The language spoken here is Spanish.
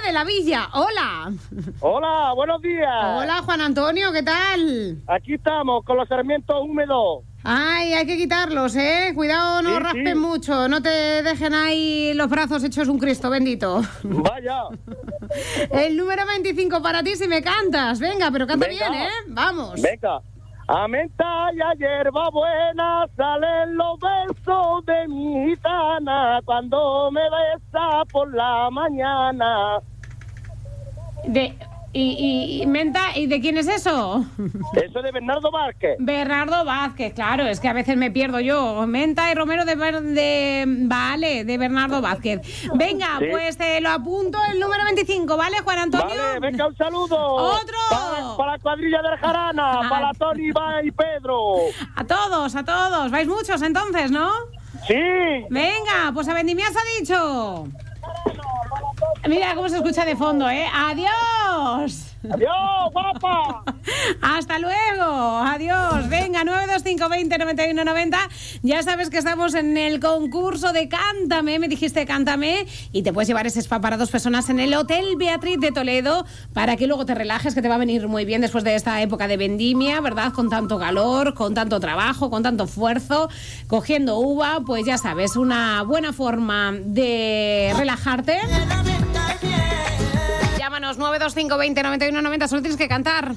de la Villa. Hola. Hola, buenos días. Hola, Juan Antonio, ¿qué tal? Aquí estamos con los sarmientos húmedos. Ay, hay que quitarlos, ¿eh? Cuidado, no raspen mucho, no te dejen ahí los brazos hechos un Cristo bendito. Vaya. El número 25 para ti si me cantas. Venga, pero canta bien, ¿eh? Vamos. Venga. A menta y a hierba buena salen los besos de mi gitana cuando me besa por la mañana. Y Menta, ¿y de quién es eso? Eso de Bernardo Vázquez. Bernardo Vázquez, claro, es que a veces me pierdo yo. Menta y Romero de Bernardo Vázquez. Venga, ¿sí? Pues te lo apunto el número 25, ¿vale, Juan Antonio? Vale, venga, un saludo. ¡Otro! Para la cuadrilla del Jarana, para Tony, Iván y Pedro. A todos. ¿Vais muchos entonces, no? Sí. Venga, pues a vendimias ha dicho. Mira cómo se escucha de fondo, ¿eh? ¡Adiós! ¡Adiós, guapa! ¡Hasta luego! ¡Adiós! Venga, 925 20 91 90. Ya sabes que estamos en el concurso de Cántame. Me dijiste Cántame. Y te puedes llevar ese spa para 2 personas en el Hotel Beatriz de Toledo para que luego te relajes, que te va a venir muy bien después de esta época de vendimia, ¿verdad? Con tanto calor, con tanto trabajo, con tanto esfuerzo, cogiendo uva. Pues ya sabes, una buena forma de relajarte. Llámanos 925 20 91 90. Solo tienes que cantar.